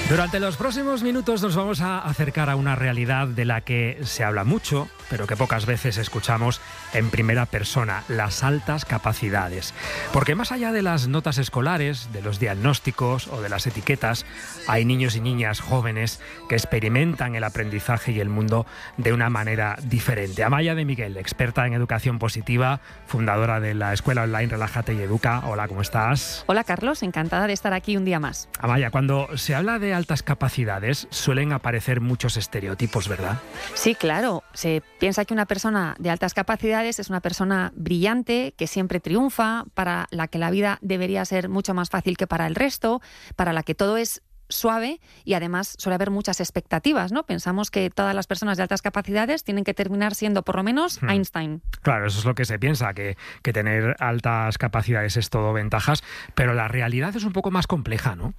Durante los próximos minutos nos vamos a acercar a una realidad de la que se habla mucho, pero que pocas veces escuchamos en primera persona: las altas capacidades. Porque más allá de las notas escolares, de los diagnósticos o de las etiquetas, hay niños y niñas jóvenes que experimentan el aprendizaje y el mundo de una manera diferente. Amaya de Miguel, experta en educación positiva, fundadora de la escuela online Relájate y Educa. Hola, ¿cómo estás? Hola, Carlos, encantada de estar aquí un día más. Amaya, cuando se habla de altas capacidades suelen aparecer muchos estereotipos, ¿verdad? Sí, claro. Se piensa que una persona de altas capacidades es una persona brillante, que siempre triunfa, para la que la vida debería ser mucho más fácil que para el resto, para la que todo es suave y además suele haber muchas expectativas, ¿no? Pensamos que todas las personas de altas capacidades tienen que terminar siendo por lo menos Einstein. Claro, eso es lo que se piensa, que tener altas capacidades es todo ventajas, pero la realidad es un poco más compleja, ¿no?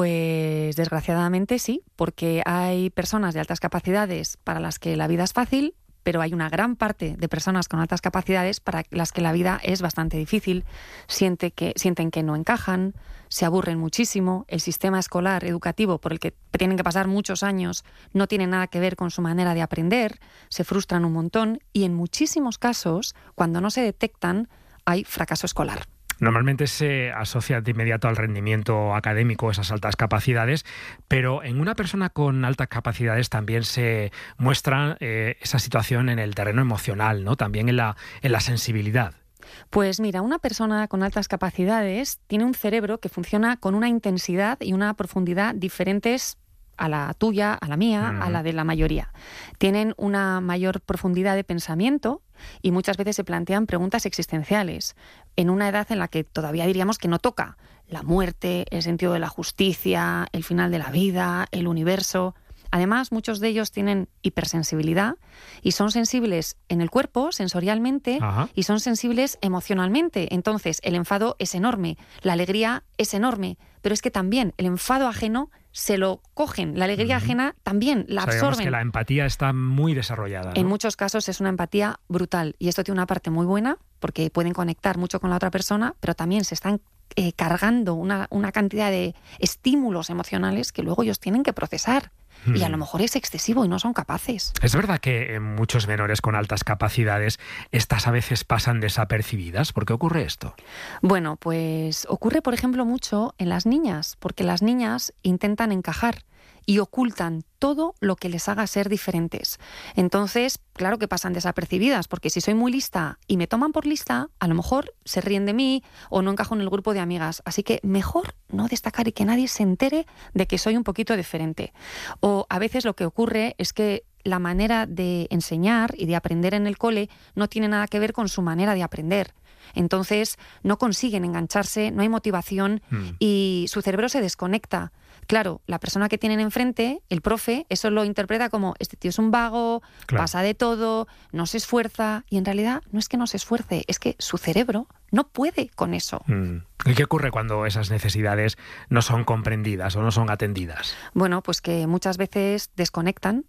Pues desgraciadamente sí, porque hay personas de altas capacidades para las que la vida es fácil, pero hay una gran parte de personas con altas capacidades para las que la vida es bastante difícil. Sienten que no encajan, se aburren muchísimo, el sistema escolar educativo por el que tienen que pasar muchos años no tiene nada que ver con su manera de aprender, se frustran un montón y en muchísimos casos, cuando no se detectan, hay fracaso escolar. Normalmente se asocia de inmediato al rendimiento académico esas altas capacidades, pero en una persona con altas capacidades también se muestra esa situación en el terreno emocional, ¿no? También en la sensibilidad. Pues mira, una persona con altas capacidades tiene un cerebro que funciona con una intensidad y una profundidad diferentes a la tuya, a la mía, a la de la mayoría. Tienen una mayor profundidad de pensamiento y muchas veces se plantean preguntas existenciales en una edad en la que todavía diríamos que no toca. La muerte, el sentido de la justicia, el final de la vida, el universo. Además, muchos de ellos tienen hipersensibilidad y son sensibles en el cuerpo, sensorialmente, y son sensibles emocionalmente. Entonces, el enfado es enorme, la alegría es enorme, pero es que también el enfado ajeno se lo cogen, la alegría ajena también la absorben. Sabemos que la empatía está muy desarrollada, ¿no? En muchos casos es una empatía brutal y esto tiene una parte muy buena porque pueden conectar mucho con la otra persona, pero también se están cargando una cantidad de estímulos emocionales que luego ellos tienen que procesar. Y a lo mejor es excesivo y no son capaces. Es verdad que en muchos menores con altas capacidades estas a veces pasan desapercibidas. ¿Por qué ocurre esto? Bueno, pues ocurre, por ejemplo, mucho en las niñas, porque las niñas intentan encajar y ocultan todo lo que les haga ser diferentes. Entonces, claro que pasan desapercibidas, porque si soy muy lista y me toman por lista, a lo mejor se ríen de mí o no encajo en el grupo de amigas. Así que mejor no destacar y que nadie se entere de que soy un poquito diferente. O a veces lo que ocurre es que la manera de enseñar y de aprender en el cole no tiene nada que ver con su manera de aprender. Entonces no consiguen engancharse, no hay motivación y su cerebro se desconecta. Claro, la persona que tienen enfrente, el profe, eso lo interpreta como: este tío es un vago, pasa de todo, no se esfuerza. Y en realidad no es que no se esfuerce, es que su cerebro no puede con eso. ¿Y qué ocurre cuando esas necesidades no son comprendidas o no son atendidas? Bueno, pues que muchas veces desconectan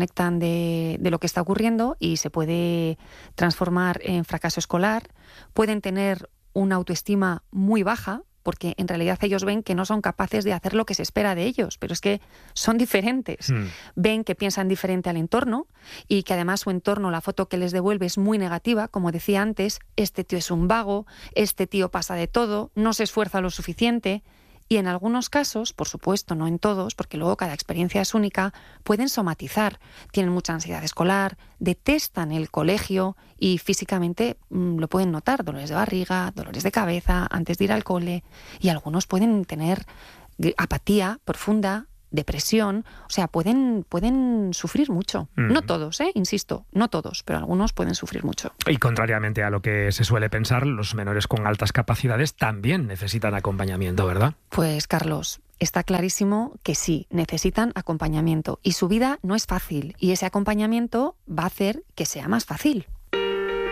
de lo que está ocurriendo y se puede transformar en fracaso escolar. Pueden tener una autoestima muy baja, porque en realidad ellos ven que no son capaces de hacer lo que se espera de ellos, pero es que son diferentes. Ven que piensan diferente al entorno y que además su entorno, la foto que les devuelve es muy negativa, como decía antes: este tío es un vago, este tío pasa de todo, no se esfuerza lo suficiente. Y en algunos casos, por supuesto, no en todos, porque luego cada experiencia es única, pueden somatizar. Tienen mucha ansiedad escolar, detestan el colegio y físicamente lo pueden notar: dolores de barriga, dolores de cabeza antes de ir al cole. Y algunos pueden tener apatía profunda, depresión, o sea, pueden sufrir mucho. No todos, insisto, no todos, pero algunos pueden sufrir mucho. Y contrariamente a lo que se suele pensar, los menores con altas capacidades también necesitan acompañamiento, ¿verdad? Pues, Carlos, está clarísimo que sí, necesitan acompañamiento y su vida no es fácil y ese acompañamiento va a hacer que sea más fácil.